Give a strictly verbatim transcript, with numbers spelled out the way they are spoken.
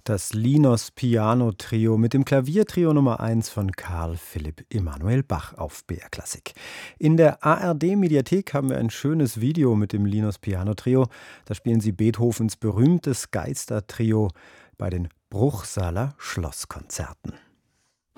Das Linos Piano Trio mit dem Klaviertrio Nummer eins von Karl Philipp Emanuel Bach auf B R Klassik. In der A R D-Mediathek haben wir ein schönes Video mit dem Linos Piano Trio. Da spielen sie Beethovens berühmtes Geistertrio bei den Bruchsaler Schlosskonzerten.